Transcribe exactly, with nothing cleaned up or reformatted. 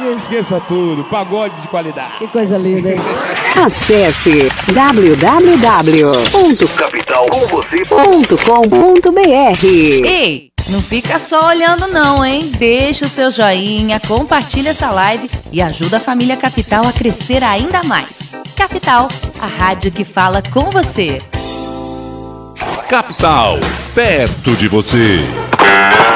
Esqueça tudo, pagode de qualidade. Que coisa linda, hein? Acesse w w w ponto capital com você ponto com ponto b r. Ei, não fica só olhando não, hein? Deixa o seu joinha, compartilha essa live e ajuda a família Capital a crescer ainda mais. Capital, a rádio que fala com você. Capital, perto de você.